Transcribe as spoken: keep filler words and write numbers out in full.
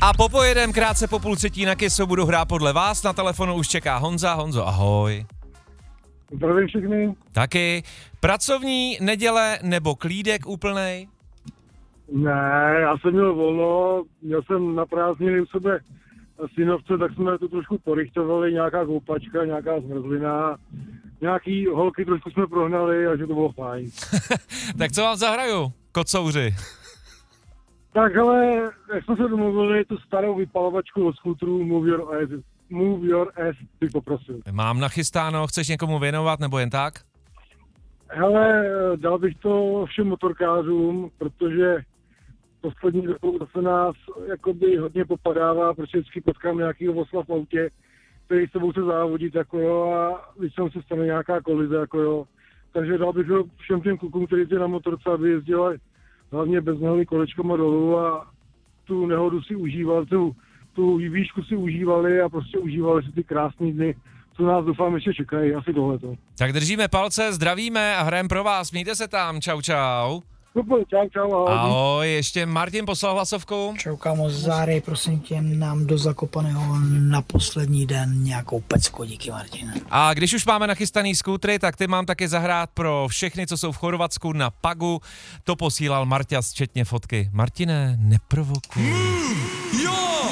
A popojedem krátce po půl třetí na Kissu budu hrát podle vás. Na telefonu už čeká Honza. Honzo, ahoj. Zdravím všechny. Taky. Pracovní, neděle nebo klídek úplnej? Ne, já jsem měl volno, měl jsem na prázdniny u sebe synovce, tak jsme to trošku porychtovali, nějaká koupačka, nějaká zmrzlina, nějaký holky trošku jsme prohnali a že to bylo fajn. Tak co vám zahraju, kocouři? Tak ale, jak jsme se domluvili, tu starou vypalovačku od skútru Move Your Ass, Move Your Ass bych poprosil. Mám nachystáno, chceš někomu věnovat nebo jen tak? Hele, dal bych to všem motorkářům, protože poslední dobou se nás jakoby hodně popadává, protože vždycky potkám nějakýho osla v autě, který s sebou chce závodit, jako jo, a když tam se stane nějaká kolize, jako jo. Takže dal bych to všem těm klukům, kteří ty na motorce, aby jezdili hlavně bez nohy kolečkama dolů a tu nehodu si užívali, tu, tu výšku si užívali a prostě užívali si ty krásné dny, co nás doufám ještě čekají, asi tohleto. Tak držíme palce, zdravíme a hrajeme pro vás, mějte se tam, čau čau. Super, čau, čau, ahoj. Ahoj, ještě Martin poslal hlasovku. Čau kámo, zárej prosím tě nám do Zakopaného na poslední den nějakou pecku, díky Martin. A když už máme nachystaný skútry, tak ty mám taky zahrát pro všechny, co jsou v Chorvatsku na Pagu. To posílal Marťas, včetně fotky. Martine, neprovokuj. Jo!